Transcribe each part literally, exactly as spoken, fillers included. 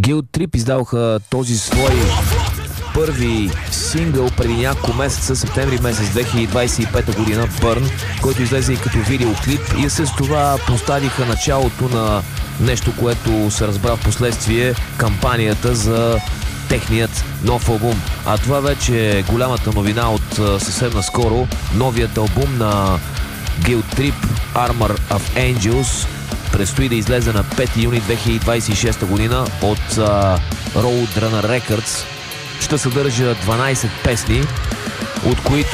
Guilt Trip издаваха този свой първи сингъл преди няколко месеца, септември месец две хиляди двадесет и пета година, Burn, който излезе и като видеоклип, и с това поставиха началото на нещо, което се разбра в последствие, кампанията за техният нов албум. А това вече е голямата новина от съвсем наскоро. Новият албум на Guilt Trip, Armor of Angels, предстои да излезе на пети юни две хиляди двадесет и шеста година от uh, Roadrunner Records. Ще съдържа дванадесет песни, от които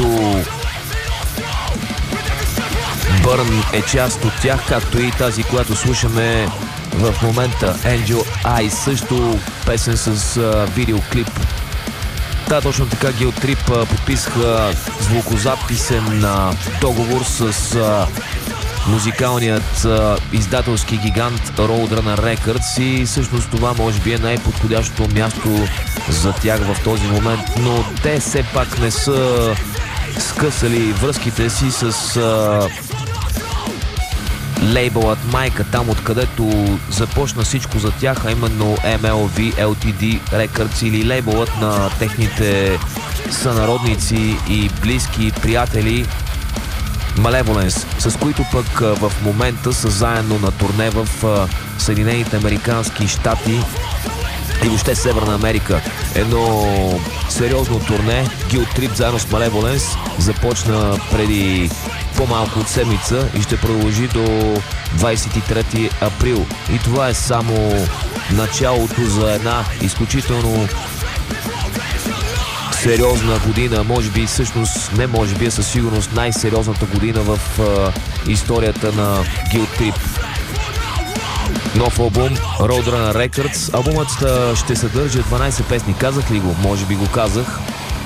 Burn е част от тях, както и тази, която слушаме в момента, Angel Eyes, също песен с uh, видеоклип. Да, точно така, Guilt Trip uh, подписаха звукозаписен uh, договор с uh, музикалният а, издателски гигант Roadrunner Records, и всъщност това може би е най-подходящото място за тях в този момент, но те все пак не са скъсали връзките си с а, лейбълът майка, там откъдето започна всичко за тях, а именно Ем Ел Ви Ел Ти Ди Records, или лейбълът на техните сънародници и близки приятели Malevolence, с които пък в момента са заедно на турне в Съединените американски щати и въобще Северна Америка. Едно сериозно турне. Guilt Trip заедно с Malevolence започна преди по-малко от седмица и ще продължи до двадесет и трети април. И това е само началото за една изключително сериозна година, може би всъщност не може би, със сигурност най-сериозната година в а, историята на Guilt Trip. Нов албум, Roadrunner Records. Албумът а, ще съдържа дванадесет песни. Казах ли го? Може би го казах.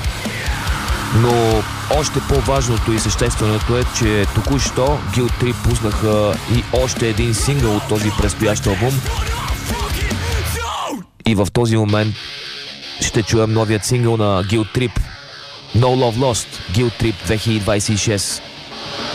Но още по-важното и същественото е, че току-що Guilt Trip пуснаха и още един сингъл от този предстоящ албум. И в този момент ще чуем новият сингъл на Guilt Trip, No Love Lost, Guilt Trip две хиляди двадесет и шеста.